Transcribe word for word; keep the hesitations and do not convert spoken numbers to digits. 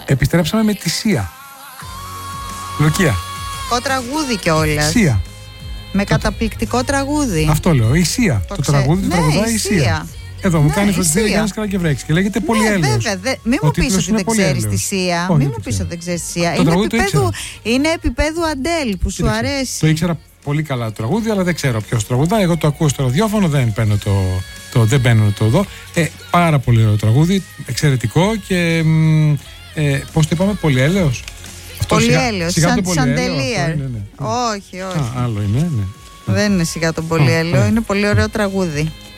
Επιστρέψαμε με τη Σία. Λουκία. Ο τραγούδι κιόλας. Σία. Με καταπληκτικό τραγούδι. Αυτό λέω, η Σία. Το, το ξέ... τραγούδι ναι, το τραγουδάει η Σία. Σία. Εδώ μου ναι, κάνει φροντίδα και κάνει καλά και βρέξει. Και λέγεται Πολυέλεος. Ναι, βέβαια. Δε... Μην μου πεις ότι δεν ξέρεις τη Σία. Μην μου πεις ότι δεν ξέρεις τη Σία. Είναι επίπεδου, είναι επίπεδου Αντέλ που σου αρέσει. Το ήξερα πολύ καλά το τραγούδι, αλλά δεν ξέρω ποιος τραγουδάει. Εγώ το ακούω στο ραδιόφωνο, δεν παίρνω το, το, δεν παίρνω το εδώ. Ε, πάρα πολύ ωραίο τραγούδι, εξαιρετικό και. Ε, πώς το είπαμε, Πολυέλεος. Πολυέλεος, σαν Σαντελίαρ. Ναι, ναι. Όχι, όχι. Α, άλλο είναι, ναι. Δεν είναι σιγά τον Πολυέλαιο, είναι πολύ ωραίο τραγούδι.